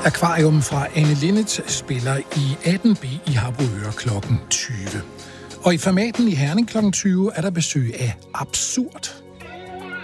Akvarium fra Anne Linnet spiller i 18B i Harboøre kl. 20. Og i Formaten i Herning kl. 20 er der besøg af Absurd.